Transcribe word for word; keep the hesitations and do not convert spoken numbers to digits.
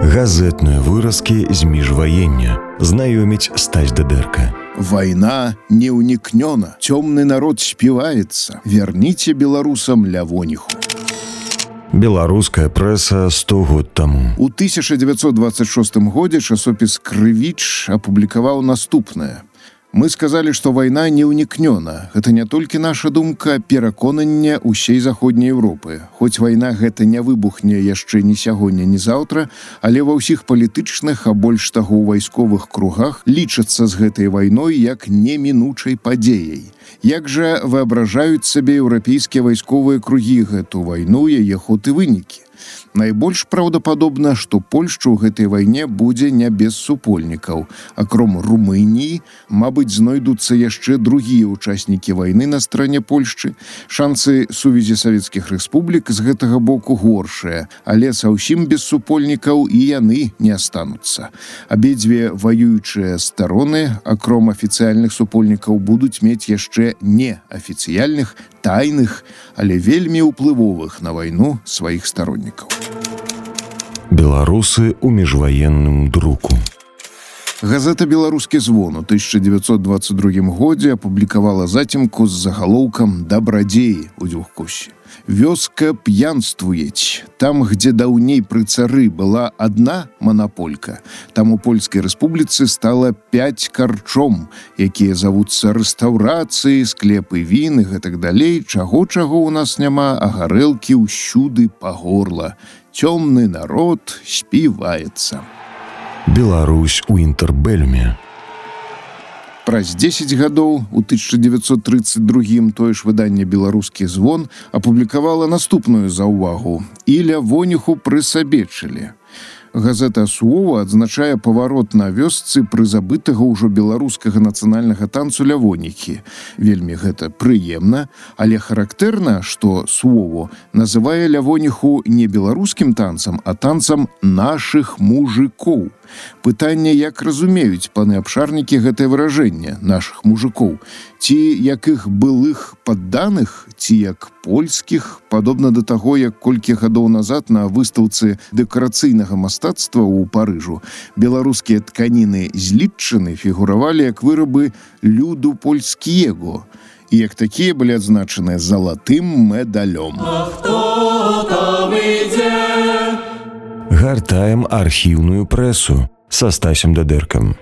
Газетные выразки з міжваення. Знаёміць Стась Дедерка. Война не уникнёна, темный народ спевается. Верните белорусам Лявониху. Беларуская прэса сто год таму. У тысяча девятьсот двадцать шестым годзе часопіс «Крывіч» апублікаваў наступнае. Мы сказали, что война не уникнёна. Это не только наша думка, пераконанне ўсей заходняй Европы. Хоць война гэта не выбухне яшчэ ні сягоння, ні заўтра, але ва ўсіх палітычных, а больш таго ў вайсковых кругах лічацца з гэтай вайной як немінучай падзеяй. Як жа воображаюць сабе еўрапейскія вайсковыя кругі гэту вайну, яе ход і вынікі? Найбольш праўдападобна, што Польшча ў гэтай вайне будзе не без супольнікаў. Акром Румыніі, мабыць, знойдуцца яшчэ другія ўчастнікі вайны на стороне Польшчы. Шансы сувязі савецкіх рэспублік з гэтага боку горшыя, але заўсім без супольнікаў і яны не астануцца. Абедзве ваюючыя староны, акром афіцыяльных супольнікаў, будуць мець яшчэ неафіцыяльных, тайных, але вельмі ўплывовых на вайну сваіх староннікаў. Беларусы ў міжваенным друку. Газета «Беларускі звон» у тысяча девятьсот двадцать другім годзе апублікавала зацемку з загалоўкам «Дабрадзеі» у двухкосці. Вёска п'янствуець. Там, где даўней пры цары была одна манаполька, там у Польскай рэспубліцы стала пять карчом, якія завуцца рэстаўрацыі, склепы він і гэтак далей. Чаго-чаго ў нас няма, а гарэлкі ўсюды па горла. Цёмны народ співаецца. Беларусь у інтэрбэлюме. Праз дзесяць гадоў, у тысяча девятьсот тридцать другім, тое ж выданне «Беларускі звон» апублікавала наступную заўвагу. І Лявониху прысабечылі. Газета «Суова» адзначае паварот на вёсцы прызабытага ўжо беларускага нацыянальнага танцу Лявоніхі. Вельмі гэта прыемна, але характэрна, што «Суово» называе Лявониху не беларускім танцам, а танцам нашых мужикоў. Пытанне, як разумеюць паны-абшарнікі гэтае выражэнне «нашых мужикоў». Ці як іх былых падданых, ці як польскіх, падобна да таго, як колькі гадоў назад на выстаўцы дэкарацыйнага мастацтва ў Парыжу беларускія тканіны з Літчыны фігуравалі як вырабы люду польскіего, і як такія былі адзначаны залатым медалём. А хто там ідзе? Гартаем архіўную прэсу са Стасем Дедеркам.